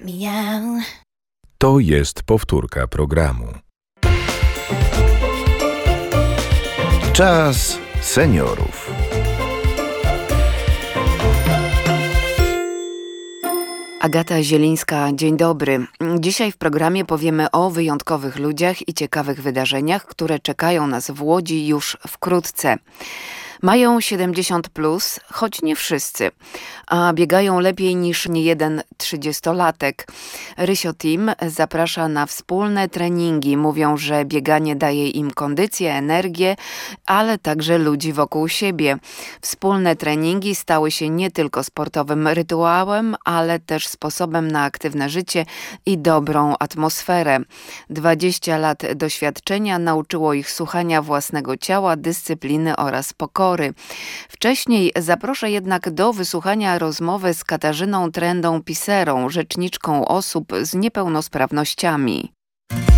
Miau. To jest powtórka programu. Czas seniorów. Agata Zielińska, dzień dobry. Dzisiaj w programie powiemy o wyjątkowych ludziach i ciekawych wydarzeniach, które czekają nas w Łodzi już wkrótce. Mają 70+, choć nie wszyscy, a biegają lepiej niż niejeden 30-latek. Rysio Team zaprasza na wspólne treningi. Mówią, że bieganie daje im kondycję, energię, ale także ludzi wokół siebie. Wspólne treningi stały się nie tylko sportowym rytuałem, ale też sposobem na aktywne życie i dobrą atmosferę. 20 lat doświadczenia nauczyło ich słuchania własnego ciała, dyscypliny oraz pokory. Wcześniej zaproszę jednak do wysłuchania rozmowy z Katarzyną Trendą-Piserą, rzeczniczką osób z niepełnosprawnościami.